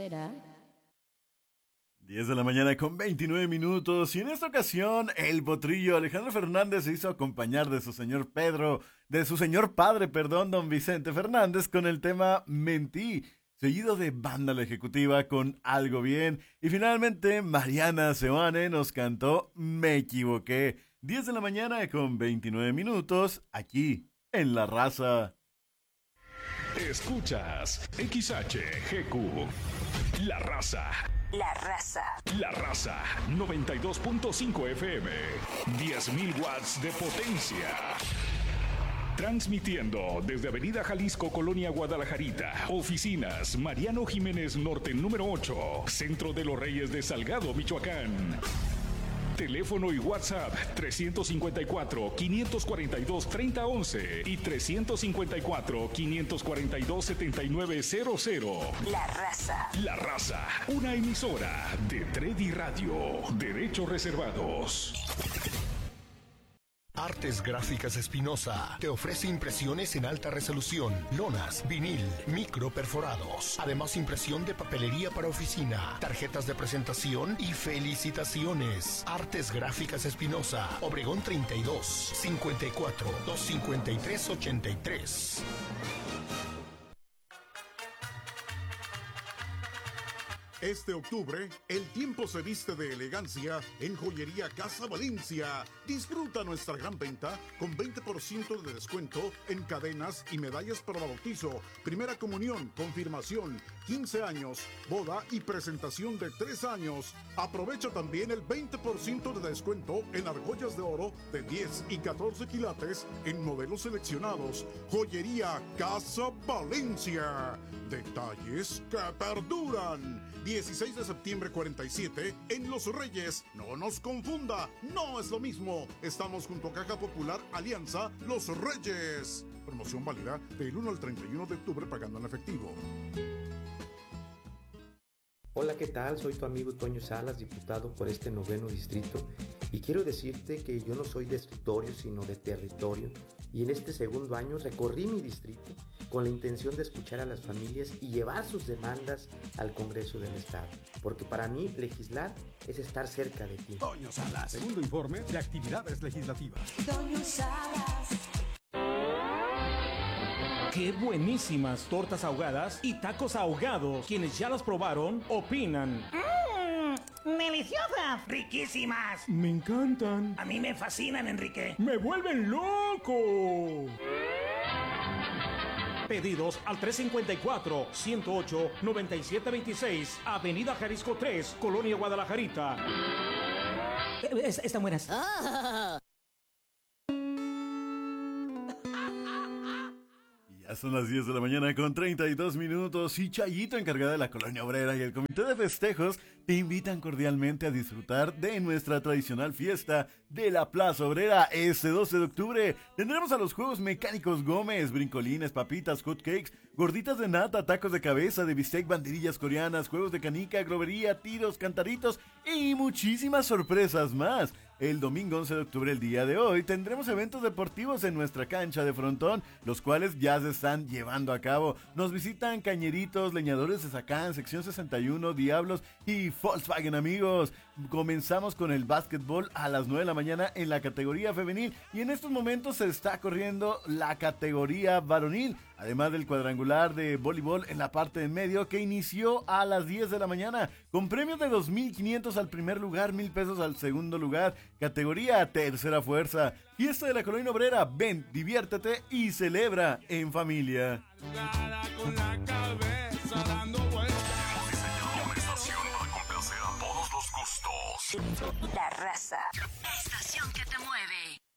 Era. 10 de la mañana con 29 minutos y en esta ocasión el potrillo Alejandro Fernández se hizo acompañar de su señor padre, don Vicente Fernández con el tema Mentí, seguido de Banda La Ejecutiva con Algo Bien y finalmente Mariana Seoane nos cantó Me Equivoqué. 10 de la mañana con 29 minutos aquí en La Raza. Escuchas XHGQ, La Raza. La Raza. La Raza, 92.5 FM, 10.000 watts de potencia. Transmitiendo desde Avenida Jalisco, Colonia Guadalajarita. Oficinas, Mariano Jiménez Norte, número 8, Centro de los Reyes de Salgado, Michoacán. Teléfono y WhatsApp 354-542-3011 y 354-542-7900. La Raza. La Raza, una emisora de Tredi Radio. Derechos reservados. Artes Gráficas Espinosa te ofrece impresiones en alta resolución, lonas, vinil, micro perforados. Además, impresión de papelería para oficina, tarjetas de presentación y felicitaciones. Artes Gráficas Espinosa, Obregón 32, 54 253 83. Este octubre, el tiempo se viste de elegancia en Joyería Casa Valencia. Disfruta nuestra gran venta con 20% de descuento en cadenas y medallas para bautizo, primera comunión, confirmación, 15 años, boda y presentación de 3 años. Aprovecha también el 20% de descuento en argollas de oro de 10 y 14 quilates en modelos seleccionados. Joyería Casa Valencia. Detalles que perduran. 16 de septiembre 47 en Los Reyes. No nos confunda, no es lo mismo. Estamos junto a Caja Popular Alianza Los Reyes. Promoción válida del 1 al 31 de octubre pagando en efectivo. Hola, ¿qué tal? Soy tu amigo Toño Salas, diputado por este 9º distrito, y quiero decirte que yo no soy de escritorio, sino de territorio, y en este segundo año recorrí mi distrito con la intención de escuchar a las familias y llevar sus demandas al Congreso del Estado, porque para mí legislar es estar cerca de ti. Toño Salas, segundo informe de actividades legislativas. Toño Salas. ¡Qué buenísimas tortas ahogadas y tacos ahogados! Quienes ya las probaron, opinan. ¡Deliciosas! ¡Riquísimas! Me encantan. A mí me fascinan, Enrique. ¡Me vuelven loco! Pedidos al 354-108-9726, Avenida Jalisco 3, Colonia Guadalajarita. Están buenas. Ya son las 10 de la mañana con 32 minutos y Chayito, encargada de la Colonia Obrera y el Comité de Festejos, te invitan cordialmente a disfrutar de nuestra tradicional fiesta de la Plaza Obrera. Este 12 de octubre tendremos a los Juegos Mecánicos Gómez, brincolines, papitas, hot cakes, gorditas de nata, tacos de cabeza, de bistec, banderillas coreanas, juegos de canica, grovería, tiros, cantaritos y muchísimas sorpresas más. El domingo 11 de octubre, el día de hoy, tendremos eventos deportivos en nuestra cancha de frontón, los cuales ya se están llevando a cabo. Nos visitan Cañeritos, Leñadores de Zacán, Sección 61, Diablos y Volkswagen, amigos. Comenzamos con el básquetbol a las 9 de la mañana en la categoría femenil y en estos momentos se está corriendo la categoría varonil, además del cuadrangular de voleibol en la parte de medio que inició a las 10 de la mañana con premios de 2,500 al primer lugar, 1,000 pesos al segundo lugar, categoría tercera fuerza. Fiesta de la Colonia Obrera, ven, diviértete y celebra en familia. La Raza. Estación que te mueve.